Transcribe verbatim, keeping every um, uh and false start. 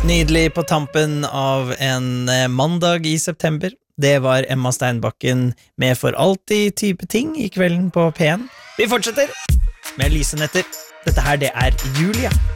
Nydelig på tampen av en eh, mandag i september. Det var Emma Steinbakken med For alltid type ting i kvelden på P en. Vi fortsetter med Lysenetter. Dette her, det er Julia.